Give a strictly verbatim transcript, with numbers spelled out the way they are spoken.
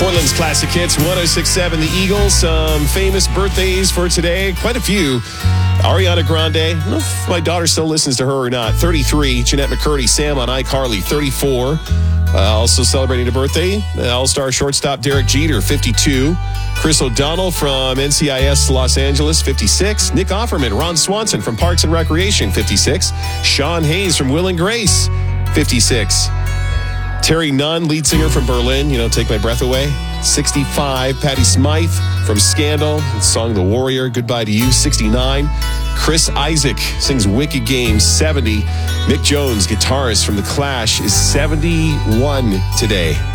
Portland's classic hits, one oh six point seven The Eagles. Some famous birthdays for today. Quite a few. Ariana Grande. I don't know if my daughter still listens to her or not. thirty-three. Jeanette McCurdy. Sam on iCarly. thirty-four. Uh, also celebrating a birthday. All-Star shortstop Derek Jeter. fifty-two. Chris O'Donnell from N C I S Los Angeles. fifty-six. Nick Offerman. Ron Swanson from Parks and Recreation. fifty-six. Sean Hayes from Will and Grace. fifty-six. Terry Nunn, lead singer from Berlin, you know, Take My Breath Away. sixty-five. Patty Smythe from Scandal, song The Warrior, Goodbye to You. sixty-nine. Chris Isaac sings Wicked Games. seventy. Mick Jones, guitarist from The Clash, is seventy-one today.